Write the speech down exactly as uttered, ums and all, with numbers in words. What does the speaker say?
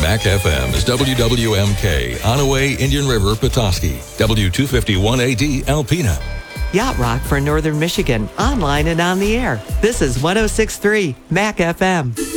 Mac F M is W W M K, Onaway, Indian River, Petoskey, W two fifty-one A D, Alpena. Yacht Rock for Northern Michigan, online and on the air. This is one oh six point three Mac F M.